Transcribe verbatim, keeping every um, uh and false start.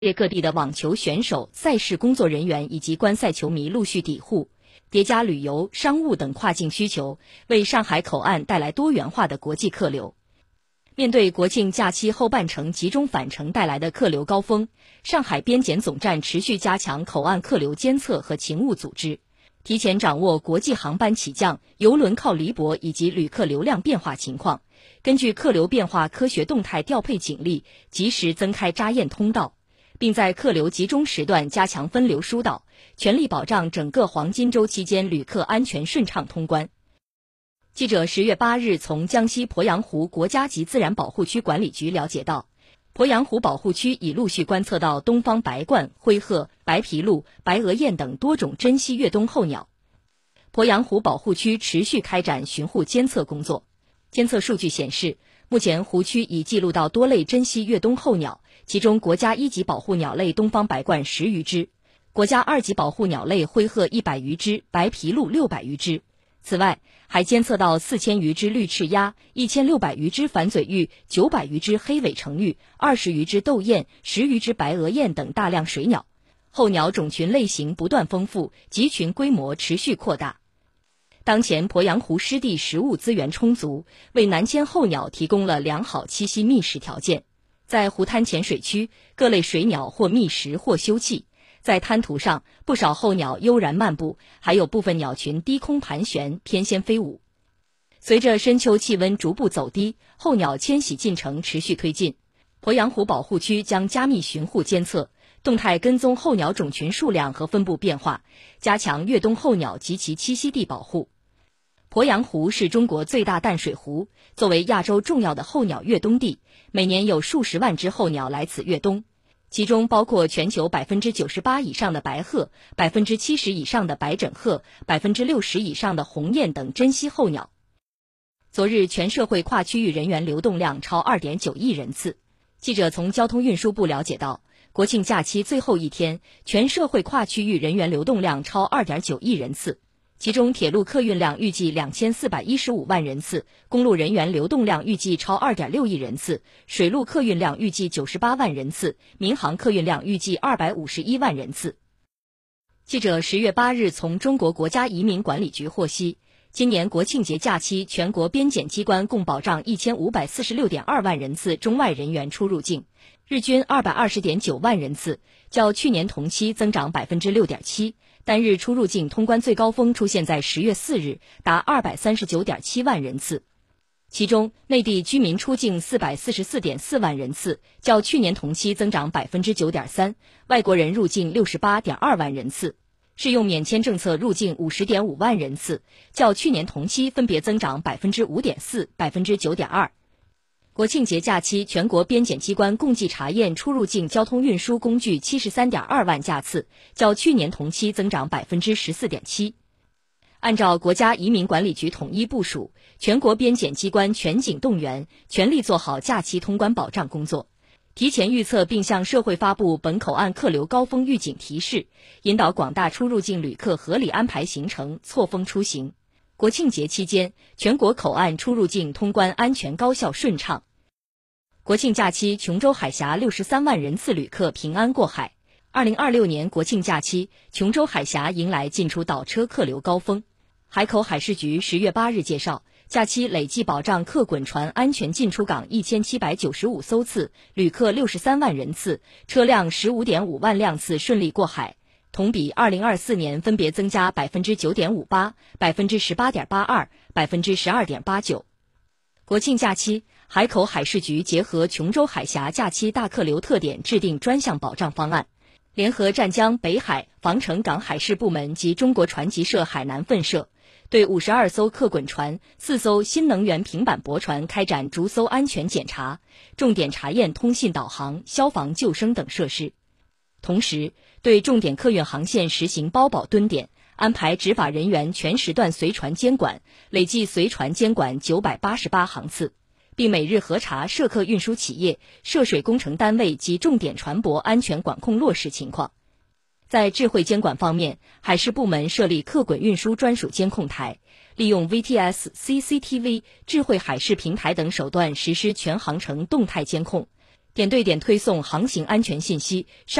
界各地的网球选手、赛事工作人员以及观赛球迷陆续抵沪，叠加旅游、商务等跨境需求，为上海口岸带来多元化的国际客流。面对国庆假期后半程集中返程带来的客流高峰，上海边检总站持续加强口岸客流监测和勤务组织，提前掌握国际航班起降、邮轮靠离泊以及旅客流量变化情况，根据客流变化科学动态调配警力，及时增开扎验通道，并在客流集中时段加强分流疏导，全力保障整个黄金周期间旅客安全顺畅通关。记者十月八日从江西鄱阳湖国家级自然保护区管理局了解到，鄱阳湖保护区已陆续观测到东方白鹳、灰鹤、白皮鹭、白额雁等多种珍稀越冬候鸟。鄱阳湖保护区持续开展巡护监测工作，监测数据显示，目前湖区已记录到多类珍稀越冬候鸟，其中国家一级保护鸟类东方白鹳十余只，国家二级保护鸟类灰鹤一百余只，白皮鹭六百余只。此外，还监测到四千余只绿翅鸭、一千六百余只反嘴鹬、九百余只黑尾成鹬、二十余只斗雁、十余只白额雁等大量水鸟。候鸟种群类型不断丰富，集群规模持续扩大。当前鄱阳湖湿地食物资源充足，为南迁候鸟提供了良好栖息觅食条件。在湖滩浅水区，各类水鸟或觅食或休憩。在滩涂上，不少候鸟悠然漫步，还有部分鸟群低空盘旋，翩跹飞舞。随着深秋气温逐步走低，候鸟迁徙进程持续推进。鄱阳湖保护区将加密巡护监测，动态跟踪候鸟种群数量和分布变化，加强越冬候鸟及其栖息地保护。鄱阳湖是中国最大淡水湖，作为亚洲重要的候鸟越冬地，每年有数十万只候鸟来此越冬。其中包括全球 百分之九十八 以上的白鹤、百分之七十 以上的白枕鹤、百分之六十 以上的鸿雁等珍稀候鸟。昨日全社会跨区域人员流动量超 二点九亿人次。记者从交通运输部了解到，国庆假期最后一天，全社会跨区域人员流动量超 二点九亿人次。其中铁路客运量预计两千四百一十五万人次，公路人员流动量预计超 二点六亿人次，水路客运量预计九十八万人次，民航客运量预计二百五十一万人次。记者十月八日从中国国家移民管理局获悉，今年国庆节假期全国边检机关共保障一千五百四十六点二万人次中外人员出入境，日均二百二十点九万人次，较去年同期增长 百分之六点七。单日出入境通关最高峰出现在十月四日，达 二百三十九点七万人次。其中，内地居民出境 四百四十四点四万人次，较去年同期增长 百分之九点三； 外国人入境 六十八点二万人次，适用免签政策入境 五十点五万人次，较去年同期分别增长 百分之五点四、百分之九点二。国庆节假期，全国边检机关共计查验出入境交通运输工具 七十三点二万架次，较去年同期增长 百分之十四点七。按照国家移民管理局统一部署，全国边检机关全警动员，全力做好假期通关保障工作，提前预测并向社会发布本口岸客流高峰预警提示，引导广大出入境旅客合理安排行程，错峰出行。国庆节期间，全国口岸出入境通关安全高效顺畅。国庆假期，琼州海峡六十三万人次旅客平安过海。二零二六年国庆假期，琼州海峡迎来进出岛车客流高峰。海口海事局十月八日介绍，假期累计保障客滚船安全进出港一千七百九十五艘次，旅客六十三万人次，车辆 十五点五万辆次顺利过海。同比二零二四年分别增加 百分之九点五八、百分之十八点八二、百分之十二点八九。国庆假期，海口海事局结合琼州海峡假期大客流特点，制定专项保障方案，联合湛江、北海、防城港海事部门及中国船级社海南分社，对五十二艘客滚船、四艘新能源平板驳船开展逐艘安全检查，重点查验通信导航、消防救生等设施。同时，对重点客运航线实行包保蹲点，安排执法人员全时段随船监管，累计随船监管九百八十八航次，并每日核查涉客运输企业、涉水工程单位及重点船舶安全管控落实情况。在智慧监管方面，海事部门设立客滚运输专属监控台，利用 V T S、C C T V、智慧海事平台等手段实施全航程动态监控， 点对点推送航行安全信息。